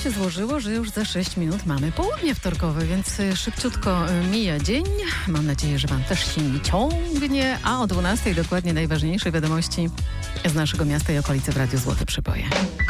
się złożyło, że już za 6 minut mamy południe wtorkowe, więc szybciutko mija dzień. Mam nadzieję, że wam też się nie ciągnie, a o 12 dokładnie najważniejsze wiadomości z naszego miasta i okolicy w Radiu Złote Przyboje.